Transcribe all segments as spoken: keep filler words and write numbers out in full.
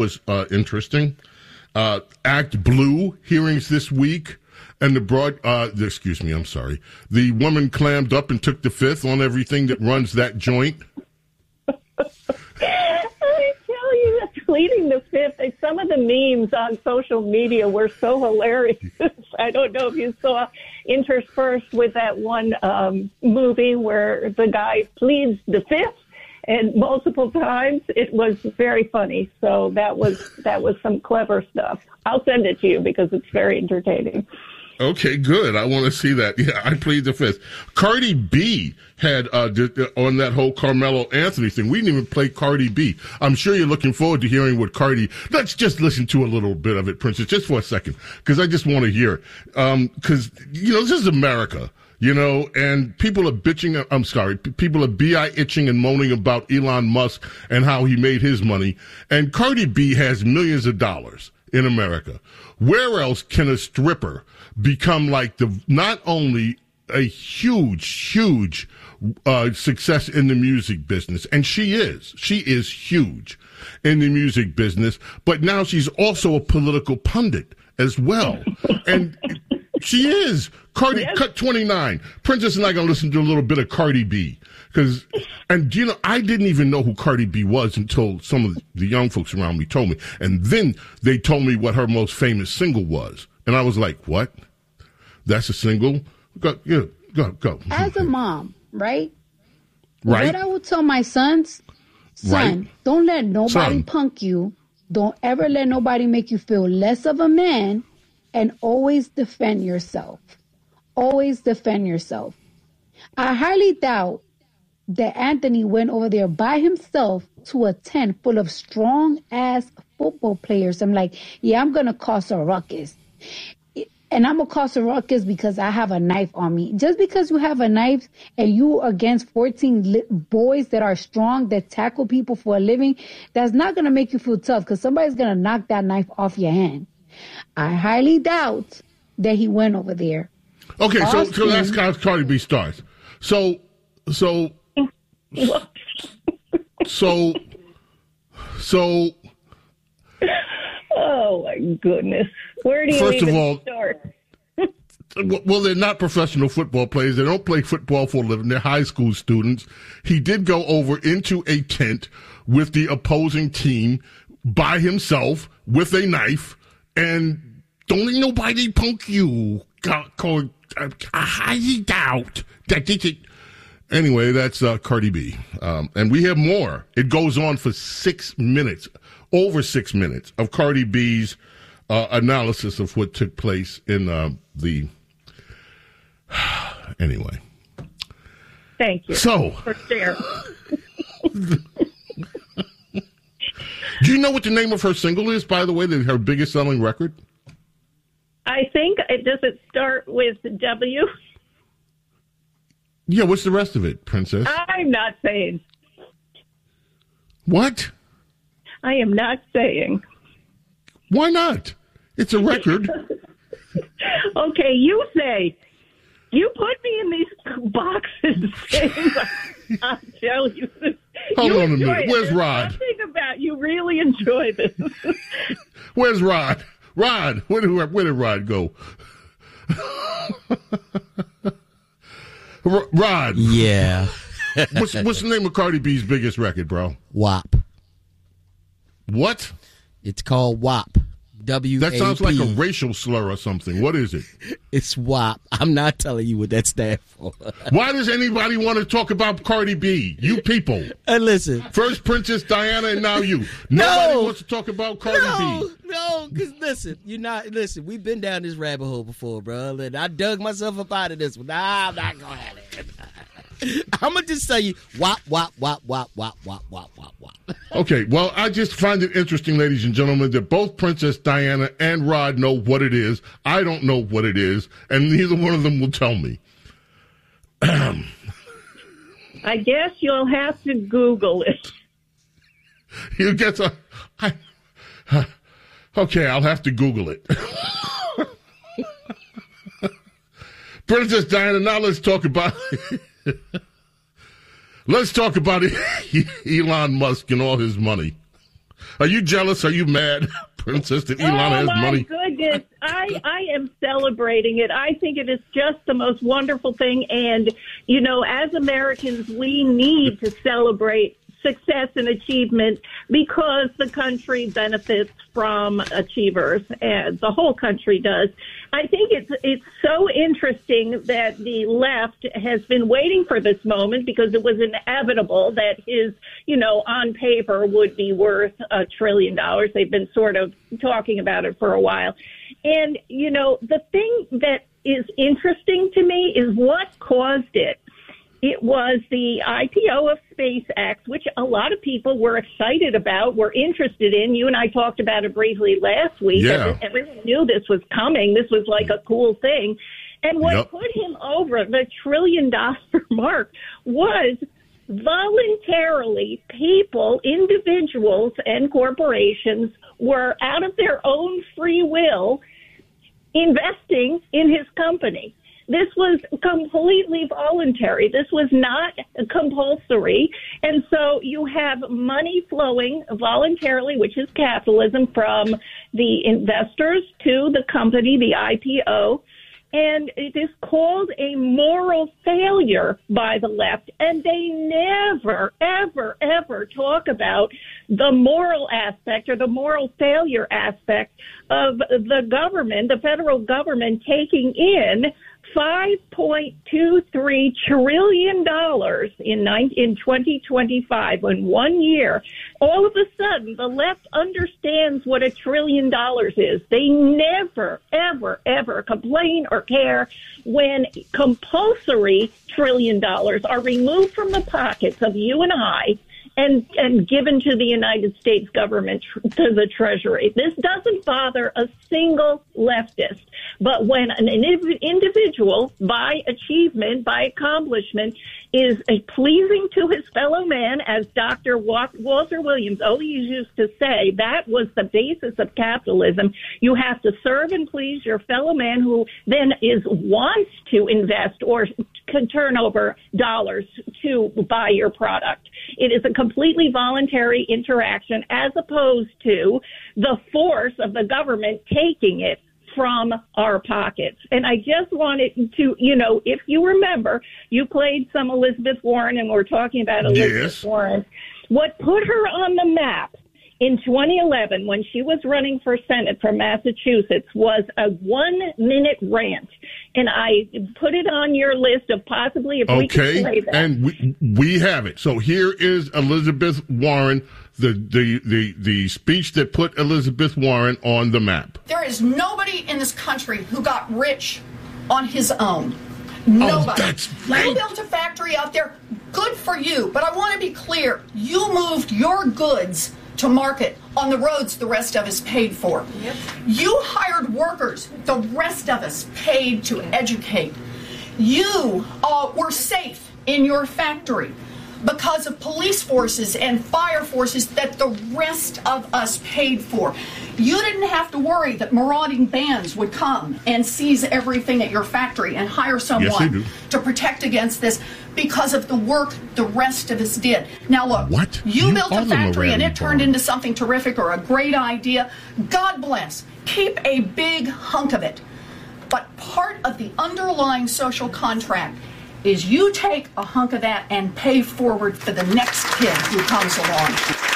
was uh, interesting. Uh, Act Blue hearings this week, and the broad, uh, excuse me, I'm sorry. The woman clammed up and took the fifth on everything that runs that joint. I tell you, that pleading the fifth, and some of the memes on social media were so hilarious. I don't know if you saw interspersed with that one um, movie where the guy pleads the fifth, and multiple times. It was very funny. So that was that was some clever stuff. I'll send it to you because it's very entertaining. Okay, good. I want to see that. Yeah, I plead the fifth. Cardi B had uh, d- d- on that whole Carmelo Anthony thing. We didn't even play Cardi B. I'm sure you're looking forward to hearing what Cardi. Let's just listen to a little bit of it, Princess, just for a second, because I just want to hear. Because um, you know, this is America. You know, and people are bitching, I'm sorry, people are bi-itching and moaning about Elon Musk and how he made his money. And Cardi B has millions of dollars in America. Where else can a stripper become like the, not only a huge, huge uh, success in the music business, and she is, she is huge in the music business, but now she's also a political pundit as well. And she is. Cardi, yes. Cut twenty-nine. Princess and I are going to listen to a little bit of Cardi B. Cause, and you know, I didn't even know who Cardi B was until some of the young folks around me told me. And then they told me what her most famous single was. And I was like, what? That's a single? Go, yeah, go, go. As a mom, right? Right. What I would tell my sons, son, right. Don't let nobody son. punk you. Don't ever let nobody make you feel less of a man, and always defend yourself. Always defend yourself. I highly doubt that Anthony went over there by himself to a tent full of strong-ass football players. I'm like, yeah, I'm going to cause a ruckus. And I'm going to cause a ruckus because I have a knife on me. Just because you have a knife and you against fourteen li- boys that are strong, that tackle people for a living, that's not going to make you feel tough because somebody's going to knock that knife off your hand. I highly doubt that he went over there. Okay, so, Austin, so that's how Cardi B starts. So, so, so, so. Oh my goodness! Where do you first even of all, start? Well, they're not professional football players. They don't play football for a living. They're high school students. He did go over into a tent with the opposing team by himself with a knife, and don't let nobody punk you. I highly doubt that this is... Anyway, that's uh, Cardi B. Um, and we have more. It goes on for six minutes, over six minutes, of Cardi B's uh, analysis of what took place in uh, the... Anyway. Thank you. So... For sharing. Do you know what the name of her single is, by the way, that her biggest selling record? I think, it does it start with W? Yeah, what's the rest of it, Princess? I'm not saying. What? I am not saying. Why not? It's a record. Okay, you say. You put me in these boxes. I'll tell you. Hold you on a minute. it. Where's There's Rod? Something about you really enjoy this. Where's Rod? Rod, where did, where did Rod go? R- Rod. Yeah. what's, what's the name of Cardi B's biggest record, bro? W A P. What? It's called W A P. W A P. That sounds like a racial slur or something. What is it? It's W A P. I'm not telling you what that stands for. Why does anybody want to talk about Cardi B? You people. And listen. First Princess Diana and now you. Nobody no, wants to talk about Cardi no, B. No, because listen, you're not, listen, we've been down this rabbit hole before, bro. And I dug myself up out of this one. Nah, I'm not going to have it. I'm going to just tell you, wop, wop, wop, wop, wop, wop, wop, wop, wop. Okay, well, I just find it interesting, ladies and gentlemen, that both Princess Diana and Rod know what it is. I don't know what it is, and neither one of them will tell me. I guess you'll have to Google it. You get a... I, uh, okay, I'll have to Google it. Princess Diana, now let's talk about... Let's talk about Elon Musk and all his money. Are you jealous? Are you mad, Princess, that Elon oh, has my money? goodness. I, I am celebrating it. I think it is just the most wonderful thing. And, you know, as Americans, we need to celebrate success and achievement because the country benefits from achievers, and the whole country does. I think it's it's so interesting that the left has been waiting for this moment because it was inevitable that his, you know, on paper would be worth a trillion dollars. They've been sort of talking about it for a while. And, you know, the thing that is interesting to me is what caused it. It was the I P O of SpaceX, which a lot of people were excited about, were interested in. You and I talked about it briefly last week. Yeah. Everyone knew this was coming. This was like a cool thing. And what Yep. put him over the trillion dollar mark was voluntarily people, individuals, and corporations were out of their own free will investing in his company. This was completely voluntary. This was not compulsory. And so you have money flowing voluntarily, which is capitalism, from the investors to the company, the I P O. And it is called a moral failure by the left. And they never, ever, ever talk about the moral aspect or the moral failure aspect of the government, the federal government, taking in five point two three trillion dollars in in twenty twenty-five in one year. All of a sudden, the left understands what a trillion dollars is. They never, ever, ever complain or care when compulsory trillion dollars are removed from the pockets of you and I and and given to the United States government, to the Treasury. This doesn't bother a single leftist. But when an individual, by achievement, by accomplishment, is pleasing to his fellow man, as Doctor Walter Williams always used to say, that was the basis of capitalism. You have to serve and please your fellow man, who then is wants to invest or can turn over dollars to buy your product. It is a completely voluntary interaction, as opposed to the force of the government taking it from our pockets. And I just wanted to, you know, if you remember, you played some Elizabeth Warren, and we're talking about Elizabeth Yes. Warren. What put her on the map in twenty eleven, when she was running for Senate from Massachusetts, was a one-minute rant. And I put it on your list of possibly if we could play Okay, that. and we, we have it. So here is Elizabeth Warren, the, the, the, the speech that put Elizabeth Warren on the map. There is nobody in this country who got rich on his own. Nobody. Oh, that's You right. built a factory out there. Good for you. But I want to be clear. You moved your goods to market on the roads the rest of us paid for. Yep. You hired workers the rest of us paid to educate. You uh, were safe in your factory because of police forces and fire forces that the rest of us paid for. You didn't have to worry that marauding bands would come and seize everything at your factory and hire someone do. to protect against this because of the work the rest of us did. Now look, What? you, You built are a the factory and marauding it turned band. into something terrific or a great idea. God bless. Keep a big hunk of it. But part of the underlying social contract is you take a hunk of that and pay forward for the next kid who comes along.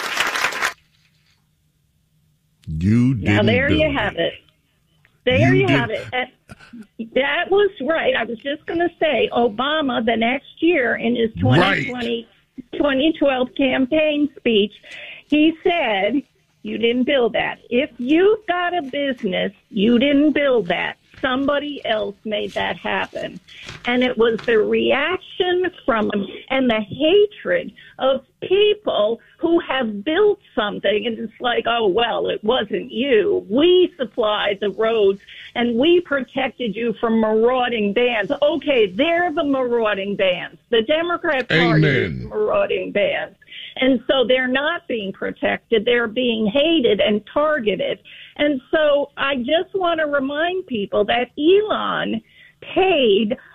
You didn't Now, there build you have it. There You you, did- have it. That, that was right. I was just going to say, Obama, the next year in his twenty twenty, twenty twelve campaign speech, he said, you didn't build that. If you've got a business, you didn't build that. Somebody else made that happen. And it was the reaction from and the hatred of people who have built something. And it's like, oh, well, it wasn't you. We supplied the roads and we protected you from marauding bands. Okay, they're the marauding bands. The Democrat Party is Amen. marauding bands. And so they're not being protected. They're being hated and targeted. And so I just want to remind people that Elon paid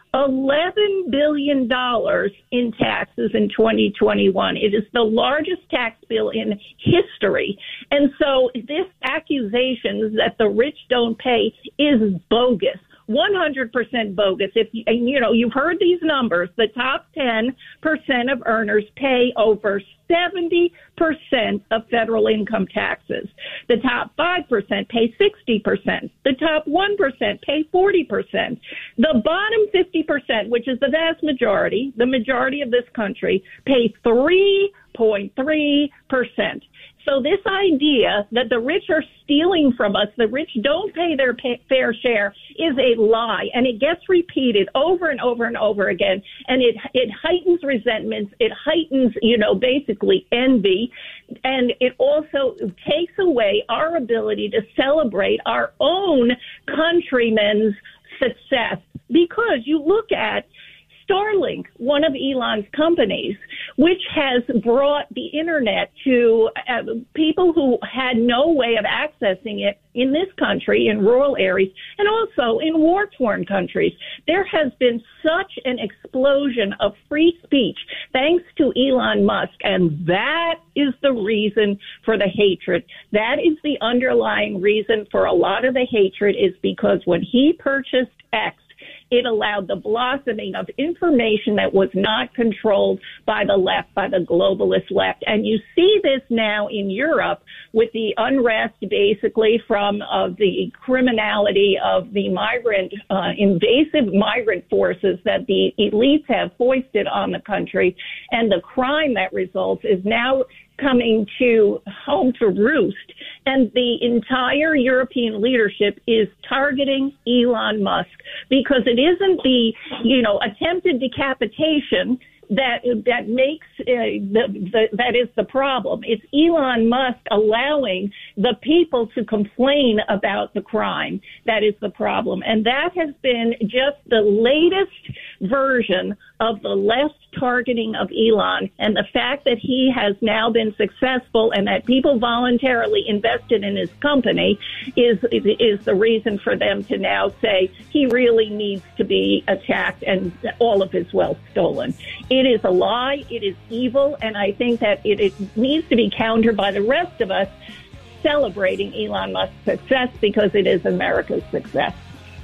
eleven billion dollars in taxes in twenty twenty-one. It is the largest tax bill in history. And so this accusation that the rich don't pay is bogus. one hundred percent bogus. If you, and, you know, you've heard these numbers. The top ten percent of earners pay over seventy percent of federal income taxes. The top five percent pay sixty percent. The top one percent pay forty percent. The bottom fifty percent, which is the vast majority, the majority of this country, pay three point three percent. So this idea that the rich are stealing from us, the rich don't pay their pay, fair share, is a lie, and it gets repeated over and over and over again, and it it heightens resentments, it heightens, you know, basically envy, and it also takes away our ability to celebrate our own countrymen's success, because you look at Starlink, one of Elon's companies, which has brought the internet to uh, people who had no way of accessing it in this country, in rural areas, and also in war-torn countries. There has been such an explosion of free speech thanks to Elon Musk, and that is the reason for the hatred. That is the underlying reason for a lot of the hatred, is because when he purchased X, it allowed the blossoming of information that was not controlled by the left, by the globalist left. And you see this now in Europe with the unrest, basically, from uh, the criminality of the migrant, uh, invasive migrant forces that the elites have foisted on the country. And the crime that results is now coming to home to roost, and the entire European leadership is targeting Elon Musk, because it isn't the, you know, attempted decapitation that that makes uh, the, the that is the problem. It's Elon Musk allowing the people to complain about the crime that is the problem, and that has been just the latest version of the left targeting of Elon, and the fact that he has now been successful and that people voluntarily invested in his company is is the reason for them to now say he really needs to be attacked and all of his wealth stolen. It is a lie. It is evil, and I think that it, it needs to be countered by the rest of us celebrating Elon Musk's success, because it is America's success.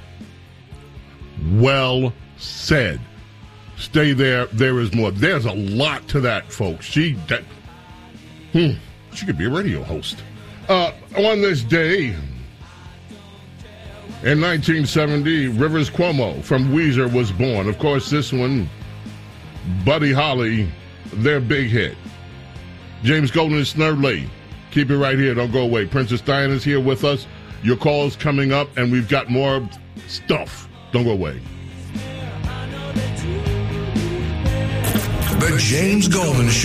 Well said. Stay there. There is more. There's a lot to that, folks. She that, hmm, she could be a radio host. Uh, on this day in nineteen seventy, Rivers Cuomo from Weezer was born. Of course, this one, Buddy Holly, their big hit. James Golden and Snerdley. Keep it right here. Don't go away. Princess Diana is here with us. Your call's coming up, and we've got more stuff. Don't go away. The James Golden Show.